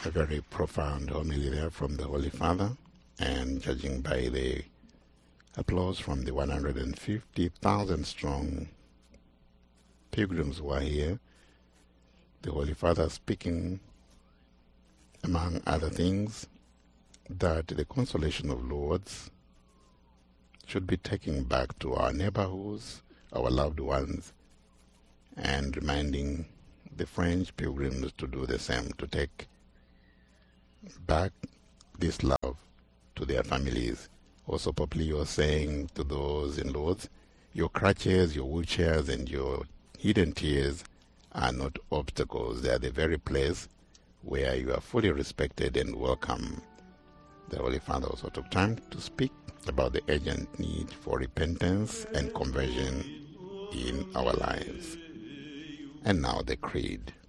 A very profound homily there from the Holy Father, and judging by the applause from the 150,000 strong pilgrims who are here, the Holy Father speaking, among other things, that the consolation of Lourdes should be taken back to our neighborhoods, our loved ones, and reminding the French pilgrims to do the same, to take back this love to their families. Also, Pope Leo saying to those in Lourdes, your crutches, your wheelchairs, and your hidden tears are not obstacles. They are the very place where you are fully respected and welcome. The Holy Father also took time to speak about the urgent need for repentance and conversion in our lives. And now the Creed.